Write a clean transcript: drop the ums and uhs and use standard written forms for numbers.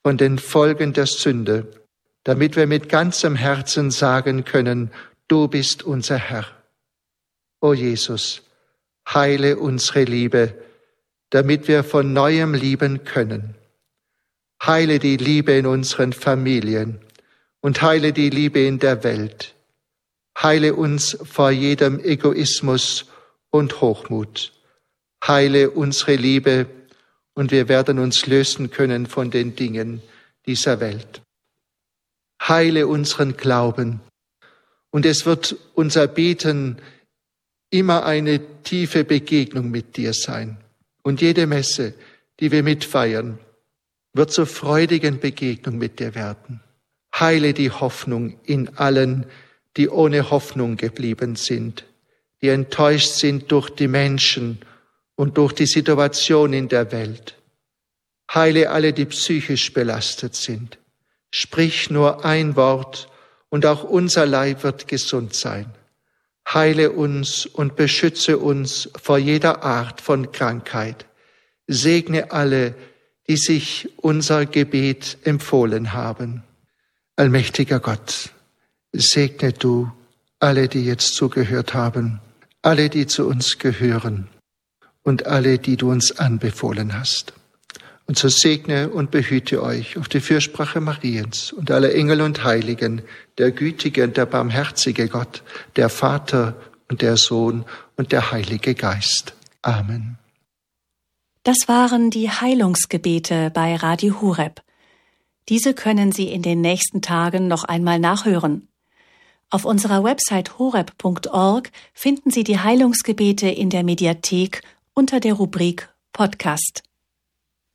von den Folgen der Sünde, damit wir mit ganzem Herzen sagen können, du bist unser Herr. O Jesus, heile unsere Liebe, damit wir von neuem lieben können. Heile die Liebe in unseren Familien und heile die Liebe in der Welt. Heile uns vor jedem Egoismus und Hochmut. Heile unsere Liebe und wir werden uns lösen können von den Dingen dieser Welt. Heile unseren Glauben und es wird unser Beten immer eine tiefe Begegnung mit dir sein. Und jede Messe, die wir mitfeiern, wird zur freudigen Begegnung mit dir werden. Heile die Hoffnung in allen, die ohne Hoffnung geblieben sind, die enttäuscht sind durch die Menschen und durch die Situation in der Welt. Heile alle, die psychisch belastet sind. Sprich nur ein Wort und auch unser Leib wird gesund sein. Heile uns und beschütze uns vor jeder Art von Krankheit. Segne alle, die sich unser Gebet empfohlen haben. Allmächtiger Gott, segne du alle, die jetzt zugehört haben, alle, die zu uns gehören und alle, die du uns anbefohlen hast. Und so segne und behüte euch auf die Fürsprache Mariens und aller Engel und Heiligen, der gütige und der barmherzige Gott, der Vater und der Sohn und der Heilige Geist. Amen. Das waren die Heilungsgebete bei Radio Horeb. Diese können Sie in den nächsten Tagen noch einmal nachhören. Auf unserer Website horeb.org finden Sie die Heilungsgebete in der Mediathek unter der Rubrik Podcast.